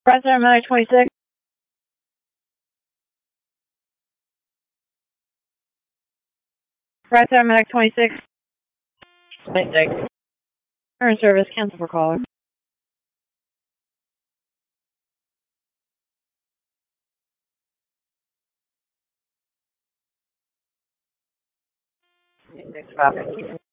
President Medic 26. President Medic 26. 26. Current service, cancel for caller. Copy.